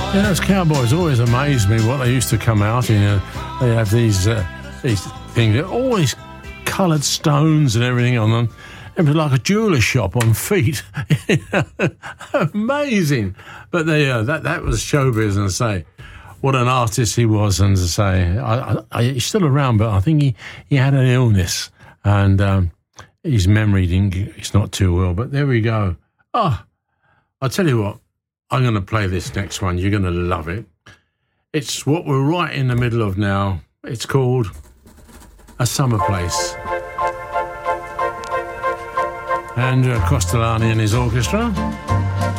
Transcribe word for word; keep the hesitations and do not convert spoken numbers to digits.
Yeah, those cowboys always amaze me what they used to come out in. Uh, they have these uh, these things, they're always coloured stones and everything on them. It was like a jeweller shop on feet. Amazing. But they, uh, that that was showbiz, and I say, what an artist he was. And to say, I, I, he's still around, but I think he, he had an illness, and um, his memory didn't. It's not too well. But there we go. Oh, I'll tell you what. I'm going to play this next one. You're going to love it. It's what we're right in the middle of now. It's called A Summer Place. Andrea Costolani and his orchestra.